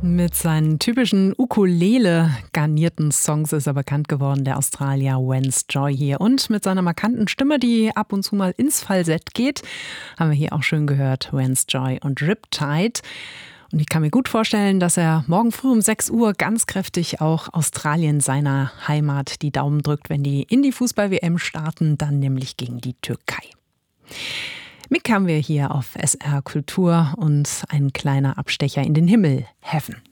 Mit seinen typischen Ukulele-garnierten Songs ist er bekannt geworden, der Australier Vance Joy hier. Und mit seiner markanten Stimme, die ab und zu mal ins Falsett geht, haben wir hier auch schön gehört, Vance Joy und Riptide. Und ich kann mir gut vorstellen, dass er morgen früh um 6 Uhr ganz kräftig auch Australien, seiner Heimat, die Daumen drückt, wenn die in die Fußball-WM starten, dann nämlich gegen die Türkei. Mick haben wir hier auf SR Kultur und ein kleiner Abstecher in den Himmel, Heaven.